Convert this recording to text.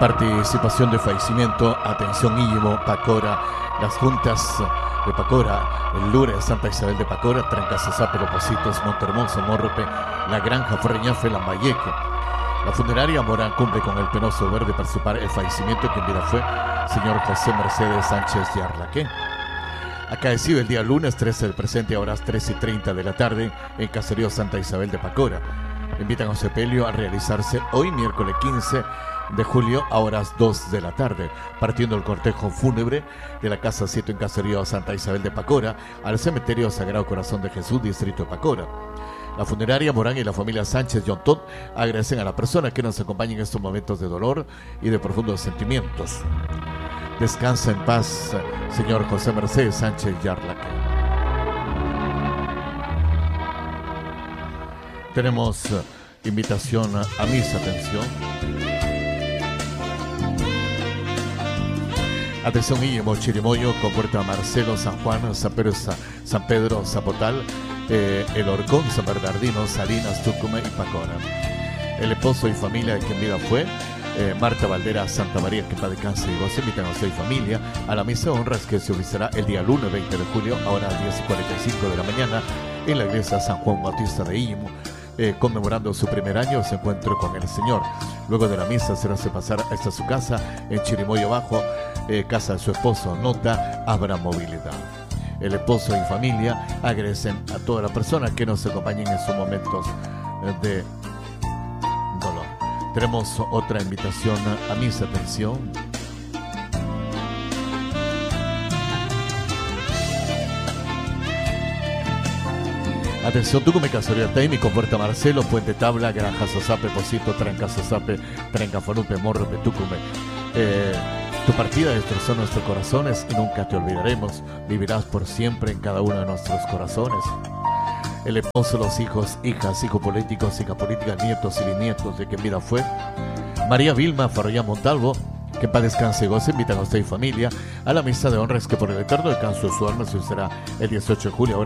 Participación de fallecimiento, atención Íñimo, Pacora, las juntas de Pacora, el Lure, Santa Isabel de Pacora, Trancasasape, Lopositos, Montermoso, Morrope, La Granja, Freñafe, Lambayeque. La funeraria Morán cumple con el penoso deber de participar el fallecimiento que en vida fue señor José Mercedes Sánchez Yarlaqué. Acaecido el día lunes 13 del presente a horas 13:30 de la tarde en Caserío Santa Isabel de Pacora. Invitan a sepelio a realizarse hoy miércoles 15 de julio a horas 2 de la tarde, partiendo el cortejo fúnebre de la Casa 7 en Caserío Santa Isabel de Pacora al Cementerio Sagrado Corazón de Jesús, distrito de Pacora. La funeraria Morán y la familia Sánchez Yontón agradecen a la persona que nos acompaña en estos momentos de dolor y de profundos sentimientos. Descansa en paz, señor José Mercedes Sánchez Yarlaque. Tenemos invitación a misa, atención. Atención Íñimo, Chirimoyo, Compuerta Marcelo, San Juan, San Pedro, Zapotal, El Horcón, San Bernardino, Salinas, Tucumán y Pacora. El esposo y familia de quien vida fue Marta Valdera, Santa María, que para descanse y goce. Invitan a usted y familia a la misa de honras que se oficiará el día lunes 20 de julio a horas 10:45 de la mañana en la iglesia San Juan Bautista de Íñimo, conmemorando su primer año de su encuentro con el Señor. Luego de la misa será pasar hasta su casa en Chirimoyo Bajo, casa de su esposo. Nota: habrá movilidad. El esposo y familia agradecen a todas las personas que nos acompañen en sus momentos de dolor. Tenemos otra invitación a misa, atención. Atención, Tucumán, Caserío Taimi, Compuerta Marcelo, Puente Tabla, Granja Sosape, Posito, Tranca Sosape, Trancafonupe, Morrope, Tucumán. Tu partida destrozó nuestros corazones y nunca te olvidaremos. Vivirás por siempre en cada uno de nuestros corazones. El esposo, los hijos, hijas, hijos políticos, hijas políticas, nietos y bisnietos de quien vida fue María Vilma Farroyán Montalvo, que en paz descanse y goce. Invitan a usted y familia a la misa de honras que por el eterno descanso de su alma se usará el 18 de julio.